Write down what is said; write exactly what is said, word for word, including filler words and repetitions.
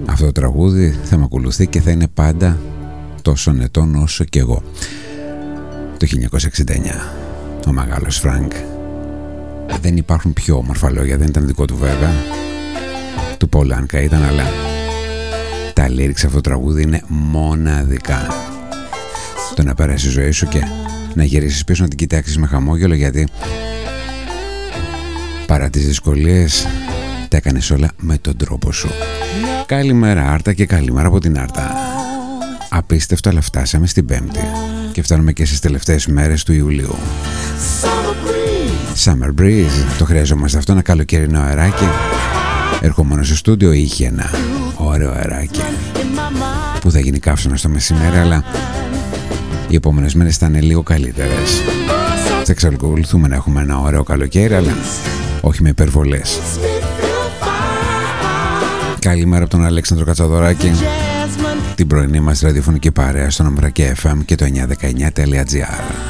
Αυτό το τραγούδι θα με ακολουθεί και θα είναι πάντα τόσο ετών όσο και εγώ. Το χίλια εννιακόσια εξήντα εννιά, ο μεγάλος Φρανκ. Δεν υπάρχουν πιο όμορφα λόγια, δεν ήταν δικό του βέβαια, του Πολ Άνκα ήταν, αλλά τα lyrics αυτό το τραγούδι είναι μοναδικά. Το να περάσει η ζωή σου και να γυρίσεις πίσω, να την κοιτάξεις με χαμόγελο, γιατί παρά τις δυσκολίες τα έκανες όλα με τον τρόπο σου. Καλημέρα Άρτα και καλημέρα από την Άρτα. Απίστευτο, αλλά φτάσαμε στην Πέμπτη και φτάνουμε και στις τελευταίες μέρες του Ιουλίου. Summer Breeze, το χρειαζόμαστε αυτό, ένα καλοκαιρινό αεράκι. Ερχόμενο στο στούντιο είχε ένα ωραίο αεράκι που θα γίνει καύσωνα στο μεσημέρι, αλλά οι επόμενες μέρες θα είναι λίγο καλύτερες. Θα εξακολουθούμε να έχουμε ένα ωραίο καλοκαίρι, αλλά όχι με υπερβολές. Καλημέρα από τον Αλέξανδρο Κατσαδωράκη, την πρωινή μας ραδιοφωνική παρέα στον Αμβρακέ εφ εμ και το εννιακόσια δεκαεννιά τελεία τζι άρ.